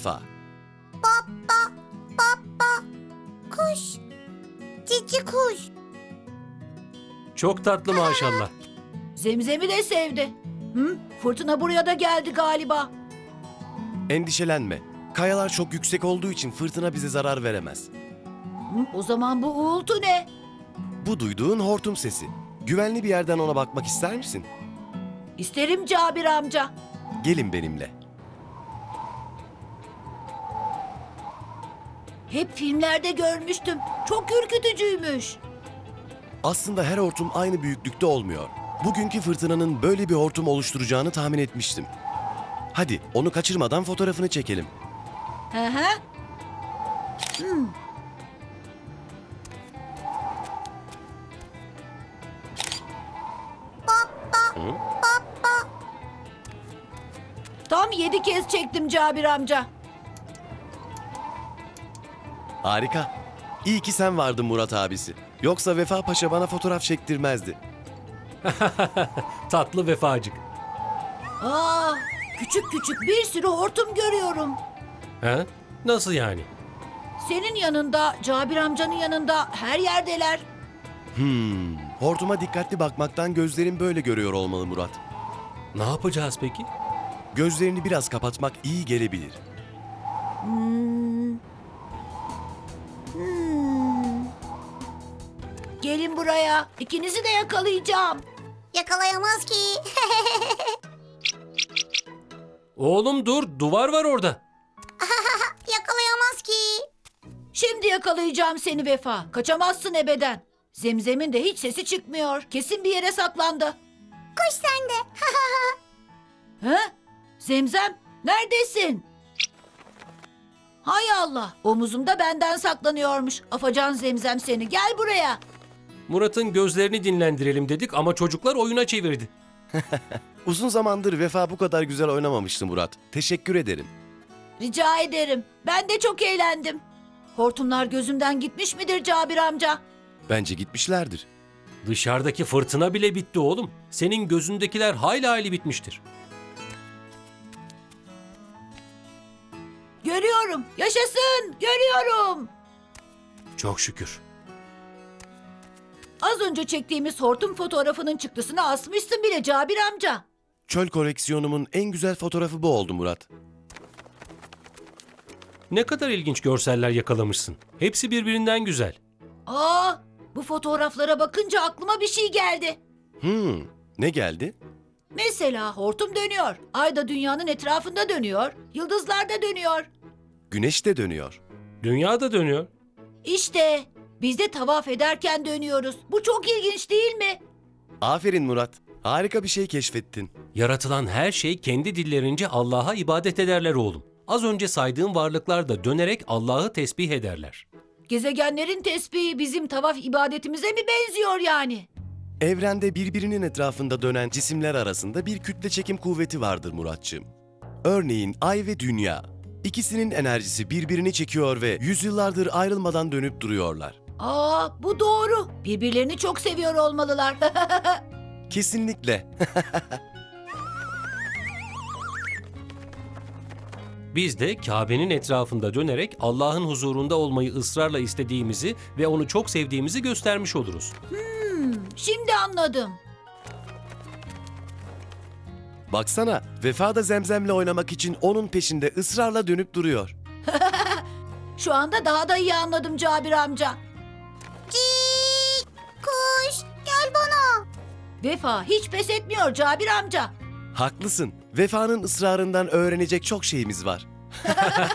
Vefa. Baba, baba, kuş, cici kuş. Çok tatlı maşallah. Zemzem'i de sevdi. Hı? Fırtına buraya da geldi galiba. Endişelenme. Kayalar çok yüksek olduğu için fırtına bize zarar veremez. Hı? O zaman bu uğultu ne? Bu duyduğun hortum sesi. Güvenli bir yerden ona bakmak ister misin? İsterim Cabir amca. Gelin benimle. Hep filmlerde görmüştüm. Çok ürkütücüymüş. Aslında her hortum aynı büyüklükte olmuyor. Bugünkü fırtınanın böyle bir hortum oluşturacağını tahmin etmiştim. Hadi onu kaçırmadan fotoğrafını çekelim. Hı hı. Tam 7 kez çektim Cabir amca. Harika. İyi ki sen vardın Murat abisi. Yoksa Vefa Paşa bana fotoğraf çektirmezdi. Tatlı vefacık. Aa, küçük küçük bir sürü hortum görüyorum. He? Nasıl yani? Senin yanında, Cabir amcanın yanında her yerdeler. Hortuma dikkatli bakmaktan gözlerim böyle görüyor olmalı Murat. Ne yapacağız peki? Gözlerini biraz kapatmak iyi gelebilir. Gelin buraya. İkinizi de yakalayacağım. Yakalayamaz ki. Oğlum dur, duvar var orada. Yakalayamaz ki. Şimdi yakalayacağım seni Vefa. Kaçamazsın ebeden. Zemzem'in de hiç sesi çıkmıyor. Kesin bir yere saklandı. Kuş sende. He? Zemzem, neredesin? Hay Allah, omuzumda benden saklanıyormuş. Afacan Zemzem seni. Gel buraya. Murat'ın gözlerini dinlendirelim dedik ama çocuklar oyuna çevirdi. Uzun zamandır Vefa bu kadar güzel oynamamıştı Murat. Teşekkür ederim. Rica ederim. Ben de çok eğlendim. Hortumlar gözümden gitmiş midir Cabir amca? Bence gitmişlerdir. Dışarıdaki fırtına bile bitti oğlum. Senin gözündekiler hayli hayli bitmiştir. Görüyorum. Yaşasın. Görüyorum. Çok şükür. Az önce çektiğimiz hortum fotoğrafının çıktısını asmışsın bile Cabir amca. Çöl koleksiyonumun en güzel fotoğrafı bu oldu Murat. Ne kadar ilginç görseller yakalamışsın. Hepsi birbirinden güzel. Aa, bu fotoğraflara bakınca aklıma bir şey geldi. Ne geldi? Mesela hortum dönüyor. Ay da dünyanın etrafında dönüyor. Yıldızlar da dönüyor. Güneş de dönüyor. Dünya da dönüyor. İşte biz de tavaf ederken dönüyoruz. Bu çok ilginç değil mi? Aferin Murat. Harika bir şey keşfettin. Yaratılan her şey kendi dillerince Allah'a ibadet ederler oğlum. Az önce saydığım varlıklar da dönerek Allah'ı tesbih ederler. Gezegenlerin tesbihi bizim tavaf ibadetimize mi benziyor yani? Evrende birbirinin etrafında dönen cisimler arasında bir kütle çekim kuvveti vardır Muratçığım. Örneğin Ay ve Dünya. İkisinin enerjisi birbirini çekiyor ve yüzyıllardır ayrılmadan dönüp duruyorlar. Aa, bu doğru. Birbirlerini çok seviyor olmalılar. Kesinlikle. Biz de Kabe'nin etrafında dönerek Allah'ın huzurunda olmayı ısrarla istediğimizi ve onu çok sevdiğimizi göstermiş oluruz. Şimdi anladım. Baksana, Vefa da Zemzem'le oynamak için onun peşinde ısrarla dönüp duruyor. Şu anda daha da iyi anladım Cabir amca. Cik, kuş, gel bana. Vefa hiç pes etmiyor Cabir amca. Haklısın. Vefa'nın ısrarından öğrenecek çok şeyimiz var.